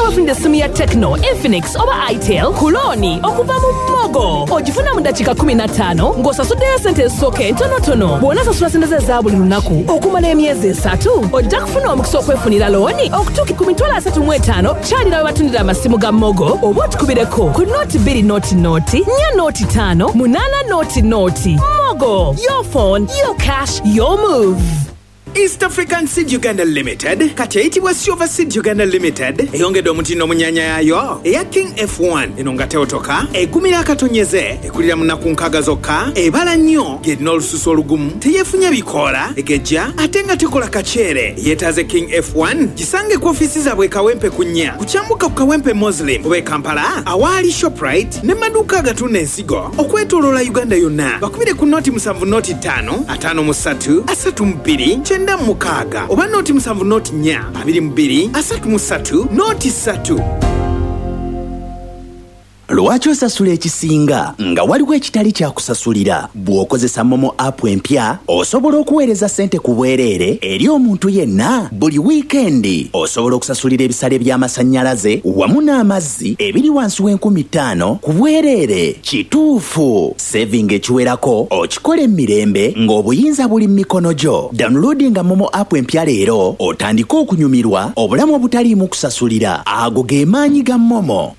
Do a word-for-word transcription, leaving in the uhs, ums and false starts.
ofunde simu ya Tecno, Infinix oba Itel kuloni okuva mu Mogo. Ogifuna mu dakika kumi na ttaano ng'osasuddeyo ssente ezisooka entonotono. Bw'onaasasula ssente ze za buli lunaku okumala emyezi esatu ojja kufuna omukisa okwefunira looni okutuuka ku mitwalo asatu mu etaano kyalira we batundira amasimu ga Mogo oba otukubireko ku nooti bbiri nooti nooti nnya nooti ttaano munaana nooti nooti. Mogo, your phone, your cash, your move. East African Seed Uganda Limited kati eyitibwa Silver Seed Uganda Limited eyongedde omutindo munyanya yayo eya King F one eno nga teotoka egumira akatonyeze ekulira munaku nkaaga zokka ebala nnyo gerina olususu olugumu teyeefunya bikoola egejja ate nga tekola kaceere yeetaaze King F one gisange ku ofiisi zaabwe Kawempe ku nnya kukyambuka ku Kawempe Muslim oba e Kampala awaali Shoprite ne maduuka agatunda ensigo okwetooloola Uganda yonna bakubire ku nooti musanvu nooti ttaano ataano mu ssatu asatu mu bbiri kyenda mu mukaaga oba nooti musanvu nooti nnya abiri mu bbiri asatu mu ssatu nooti ssatu. Lwaki osasula ekisinga nga waliwo ekitali kyakusasulira? Bw'okozesa Momo app empya osobola okuweereza ssente ku bwereere eri omuntu yenna buli wiikendi. Osobola okusasulira ebisale by'amasannyalaze wamu n'amazzi ebiri wansi w'enkumi ttaano ku bwereere. Kituufu, saving ekiwerako okikola emirembe ng'obuyinza buli mu mikono gyo. Downloadinga Momo app empya leero otandike okunyumirwa obulamu obutaliimu kusasulira. Ago ge maanyi ga Momo.